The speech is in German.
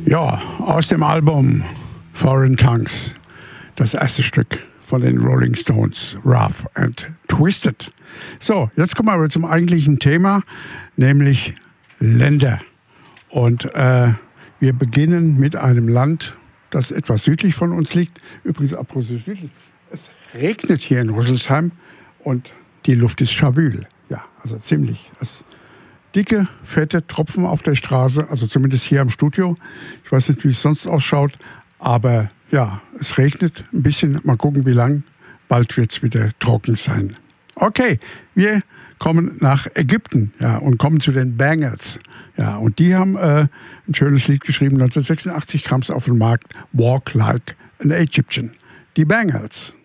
Ja, aus dem Album Foreign Tongues, das erste Stück von den Rolling Stones, Rough and Twisted. So, jetzt kommen wir aber zum eigentlichen Thema, nämlich Länder. Und wir beginnen mit einem Land, das etwas südlich von uns liegt. Übrigens, apropos südlich, es regnet hier in Rüsselsheim und die Luft ist schwül. Ja, also ziemlich. Dicke, fette Tropfen auf der Straße, also zumindest hier am Studio. Ich weiß nicht, wie es sonst ausschaut, aber ja, es regnet ein bisschen. Mal gucken, wie lang. Bald wird es wieder trocken sein. Okay, wir kommen nach Ägypten, ja, und kommen zu den Bangles. Ja, und die haben ein schönes Lied geschrieben. 1986 kam es auf den Markt, Walk Like an Egyptian. Die Bangles.